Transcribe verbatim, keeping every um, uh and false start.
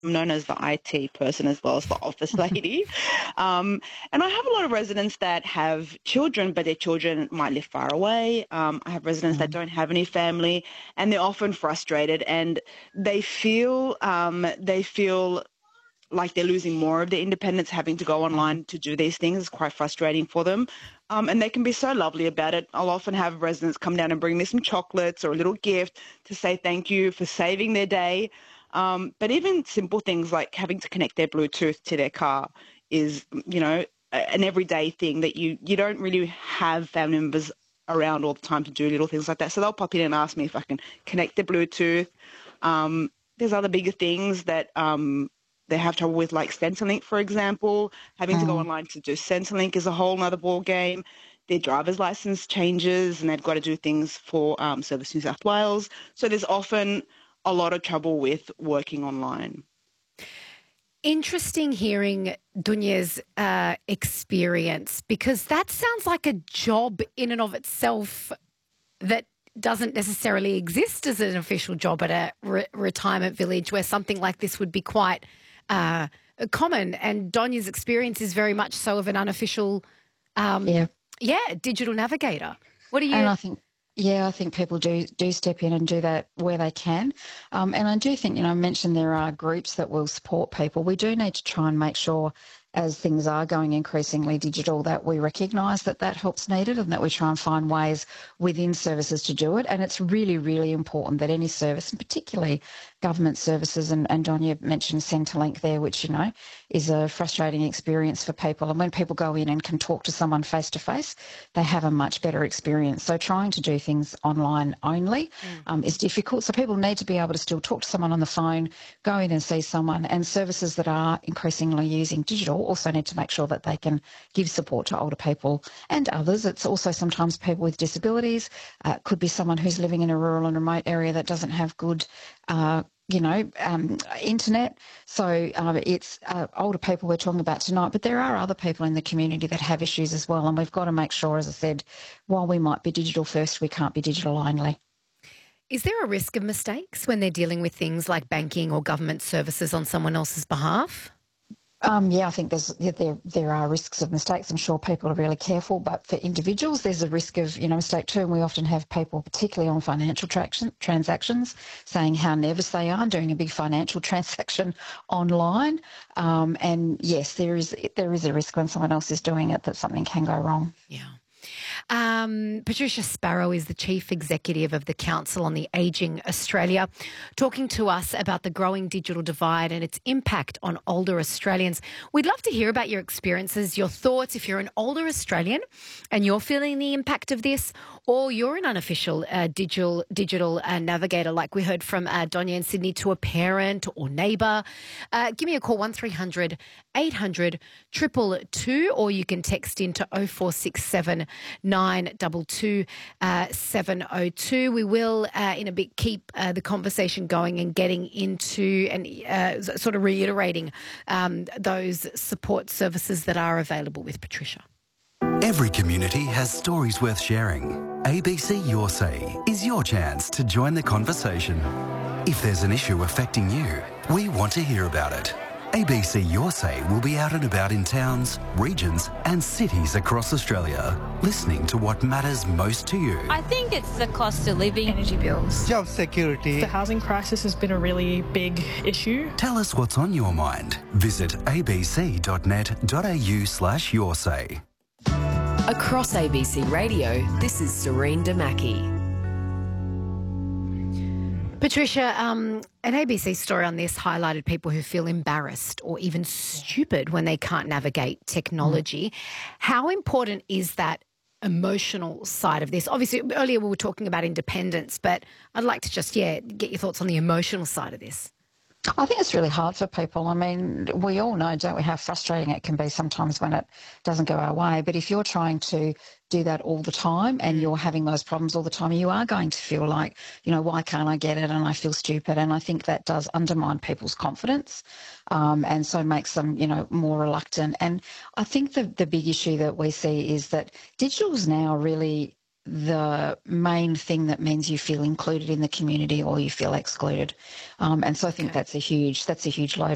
I'm known as the I T person as well as the office lady. Um, and I have a lot of residents that have children, but their children might live far away. Um, I have residents that Mm. don't have any family, and they're often frustrated, and they feel um, they feel like they're losing more of their independence, having to go Mm. online to do these things is quite frustrating for them. Um, and they can be so lovely about it. I'll often have residents come down and bring me some chocolates or a little gift to say thank you for saving their day. Um, but even simple things like having to connect their Bluetooth to their car is, you know, a- an everyday thing that you, you don't really have family members around all the time to do little things like that. So they'll pop in and ask me if I can connect the Bluetooth. Um, there's other bigger things that um, they have trouble with, like Centrelink, for example. Having to go Mm. online to do Centrelink is a whole other ball game. Their driver's license changes, and they've got to do things for um, Service New South Wales. So there's often a lot of trouble with working online. Interesting hearing Dunya's uh, experience, because that sounds like a job in and of itself that doesn't necessarily exist as an official job at a re- retirement village, where something like this would be quite uh, common. And Donya's experience is very much so of an unofficial, um, Yeah. yeah, digital navigator. What do And you? I think, yeah, I think people do do step in and do that where they can. Um, and I do think, you know, I mentioned there are groups that will support people. We do need to try and make sure, as things are going increasingly digital, that we recognise that that help's needed and that we try and find ways within services to do it. And it's really, really important that any service, and particularly government services, and, and Don, you mentioned Centrelink there, which, you know, is a frustrating experience for people. And when people go in and can talk to someone face-to-face, they have a much better experience. So trying to do things online only Mm. um, is difficult. So people need to be able to still talk to someone on the phone, go in and see someone, and services that are increasingly using digital also need to make sure that they can give support to older people and others. It's also sometimes people with disabilities. Uh, it could be someone who's living in a rural and remote area that doesn't have good uh, you know, um, internet. So uh, it's uh, older people we're talking about tonight, but there are other people in the community that have issues as well. And we've got to make sure, as I said, while we might be digital first, we can't be digital only. Is there a risk of mistakes when they're dealing with things like banking or government services on someone else's behalf? Um, yeah, I think there's yeah, there there are risks of mistakes. I'm sure people are really careful, but for individuals, there's a risk of you know mistake too. And we often have people, particularly on financial traction, transactions, saying how nervous they are doing a big financial transaction online. Um, and yes, there is there is a risk when someone else is doing it that something can go wrong. Yeah. Um, Patricia Sparrow is the Chief Executive of the Council on the Ageing Australia, talking to us about the growing digital divide and its impact on older Australians. We'd love to hear about your experiences, your thoughts. If you're an older Australian and you're feeling the impact of this, or you're an unofficial uh, digital digital uh, navigator, like we heard from uh, Donya in Sydney, to a parent or neighbour, uh, give me a call, one three hundred eight hundred two two two, or you can text into oh four six seven nine two two seven oh two. We will, uh, in a bit, keep uh, the conversation going and getting into and uh, sort of reiterating um, those support services that are available with Patricia. Every community has stories worth sharing. A B C Your Say is your chance to join the conversation. If there's an issue affecting you, we want to hear about it. A B C Your Say will be out and about in towns, regions and cities across Australia, listening to what matters most to you. I think it's the cost of living. Energy bills. Job security. The housing crisis has been a really big issue. Tell us what's on your mind. Visit abc.net.au slash your say. Across A B C Radio, this is Serene Damaki. Patricia, um, an A B C story on this highlighted people who feel embarrassed or even stupid when they can't navigate technology. Mm. How important is that emotional side of this? Obviously, earlier we were talking about independence, but I'd like to just, yeah, get your thoughts on the emotional side of this. I think it's really hard for people. I mean, we all know, don't we, how frustrating it can be sometimes when it doesn't go our way. But if you're trying to do that all the time and you're having those problems all the time, you are going to feel like, you know, why can't I get it? And I feel stupid. And I think that does undermine people's confidence um, and so makes them, you know, more reluctant. And I think the, the big issue that we see is that digital is now really the main thing that means you feel included in the community or you feel excluded. Um, and so I think okay. that's a huge, that's a huge load